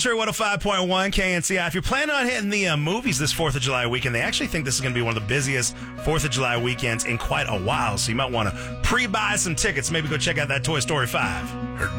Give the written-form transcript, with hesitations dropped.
Sure, 105.1 KNCI. If you're planning on hitting the movies this 4th of July weekend, they actually think this is going to be one of the busiest 4th of July weekends in quite a while. So you might want to pre-buy some tickets. Maybe go check out that Toy Story 5. Her